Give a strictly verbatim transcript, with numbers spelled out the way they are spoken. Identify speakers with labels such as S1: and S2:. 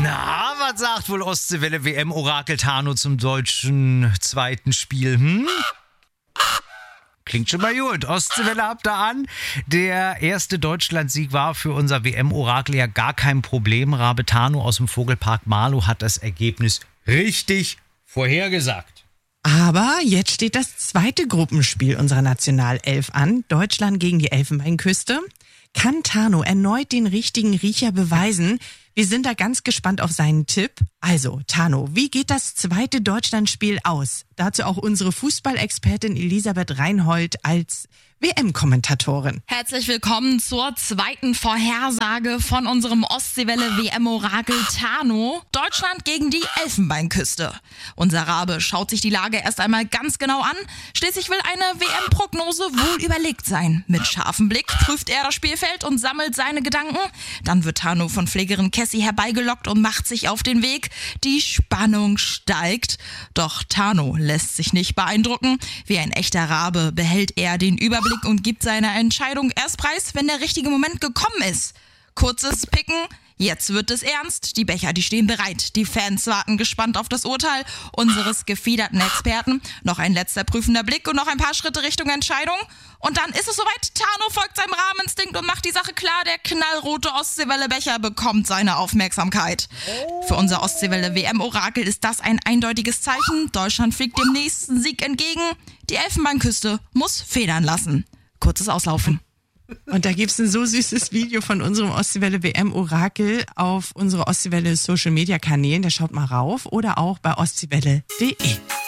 S1: Na, was sagt wohl Ostseewelle W M-Orakel Tano zum deutschen zweiten Spiel? Hm? Klingt schon mal gut. Ostseewelle habt ihr an. Der erste Deutschlandsieg war für unser W M-Orakel ja gar kein Problem. Rabe Tano aus dem Vogelpark Marlow hat das Ergebnis richtig vorhergesagt.
S2: Aber jetzt steht das zweite Gruppenspiel unserer Nationalelf an. Deutschland gegen die Elfenbeinküste. Kann Tano erneut den richtigen Riecher beweisen? Wir sind da ganz gespannt auf seinen Tipp. Also, Tano, wie geht das zweite Deutschlandspiel aus? Dazu auch unsere Fußballexpertin Elisabeth Reinhold als W M-Kommentatorin.
S3: Herzlich willkommen zur zweiten Vorhersage von unserem Ostseewelle W M-Orakel Tano. Deutschland gegen die Elfenbeinküste. Unser Rabe schaut sich die Lage erst einmal ganz genau an. Schließlich will eine W M-Prognose wohl überlegt sein. Mit scharfem Blick prüft er das Spielfeld und sammelt seine Gedanken. Dann wird Tano von Pflegerin Cassie herbeigelockt und macht sich auf den Weg. Die Spannung steigt. Doch Tano lässt sich nicht beeindrucken. Wie ein echter Rabe behält er den Überblick und gibt seine Entscheidung erst preis, wenn der richtige Moment gekommen ist. Kurzes Picken, jetzt wird es ernst. Die Becher, die stehen bereit. Die Fans warten gespannt auf das Urteil unseres gefiederten Experten. Noch ein letzter prüfender Blick und noch ein paar Schritte Richtung Entscheidung. Und dann ist es soweit. Tano folgt seinem Rahmeninstinkt und macht die Sache klar. Der knallrote Ostseewelle-Becher bekommt seine Aufmerksamkeit. Für unser Ostseewelle W M-Orakel ist das ein eindeutiges Zeichen. Deutschland fliegt dem nächsten Sieg entgegen. Die Elfenbeinküste muss federn lassen. Kurzes Auslaufen.
S2: Und da gibt's ein so süßes Video von unserem Ostseewelle W M-Orakel auf unsere Ostseewelle Social-Media-Kanälen. Da schaut mal rauf oder auch bei ostseewelle punkt de.